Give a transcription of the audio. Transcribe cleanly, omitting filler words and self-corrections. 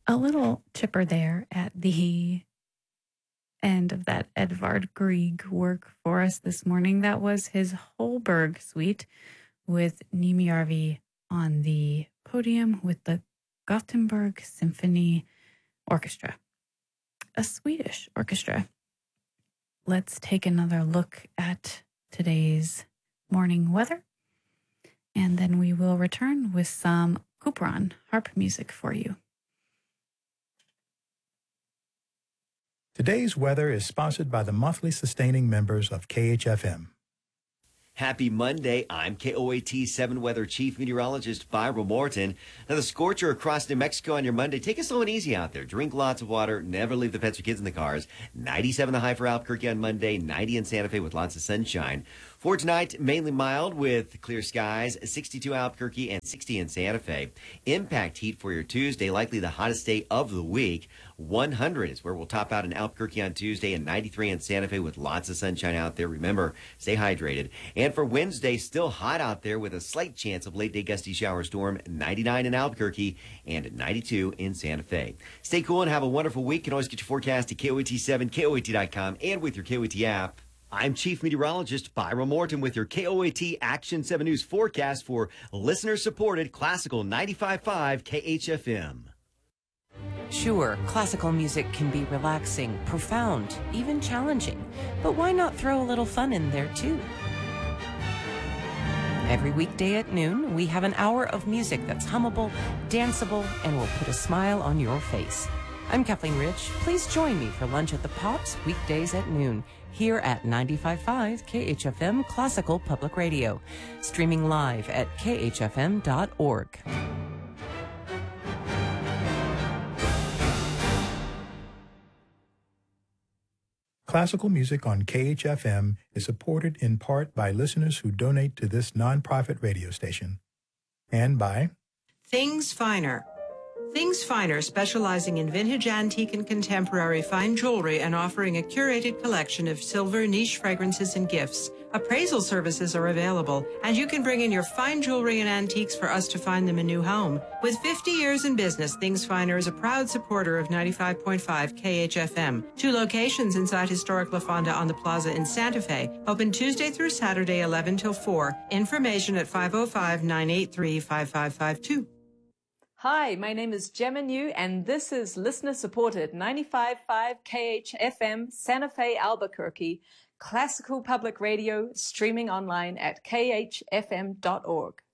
A little chipper there at the end of that Edvard Grieg work for us this morning. That was his Holberg suite with Niemijärvi on the podium with the Gothenburg Symphony Orchestra, a Swedish orchestra. Let's take another look at today's morning weather, and then we will return with some Couperin harp music for you. Today's weather is sponsored by the monthly sustaining members of KHFM. Happy Monday. I'm KOAT 7 Weather Chief Meteorologist Byron Morton. Now, the scorcher across New Mexico on your Monday. Take it slow and easy out there. Drink lots of water. Never leave the pets or kids in the cars. 97 the high for Albuquerque on Monday. 90 in Santa Fe with lots of sunshine. For tonight, mainly mild with clear skies. 62 Albuquerque and 60 in Santa Fe. Impact heat for your Tuesday. Likely the hottest day of the week. 100 is where we'll top out in Albuquerque on Tuesday, and 93 in Santa Fe with lots of sunshine out there. Remember, stay hydrated. And for Wednesday, still hot out there with a slight chance of late-day gusty shower storm. 99 in Albuquerque and 92 in Santa Fe. Stay cool and have a wonderful week. You can always get your forecast at KOAT7, KOAT.com, and with your KOAT app. I'm Chief Meteorologist Byron Morton with your KOAT Action 7 News forecast for listener-supported Classical 95.5 KHFM. Sure, classical music can be relaxing, profound, even challenging. But why not throw a little fun in there, too? Every weekday at noon, we have an hour of music that's hummable, danceable, and will put a smile on your face. I'm Kathleen Rich. Please join me for Lunch at the Pops, weekdays at noon, here at 95.5 KHFM Classical Public Radio, streaming live at khfm.org. Classical music on KHFM is supported in part by listeners who donate to this nonprofit radio station, and by Things Finer. Things Finer, specializing in vintage, antique, and contemporary fine jewelry and offering a curated collection of silver, niche fragrances, and gifts. Appraisal services are available, and you can bring in your fine jewelry and antiques for us to find them a new home. With 50 years in business, Things Finer is a proud supporter of 95.5 KHFM. 2 locations inside historic La Fonda on the Plaza in Santa Fe. Open Tuesday through Saturday, 11 till 4. Information at 505-983-5552. Hi, my name is Gemma New, and this is listener-supported 95.5 KHFM Santa Fe, Albuquerque, Classical Public Radio, streaming online at khfm.org.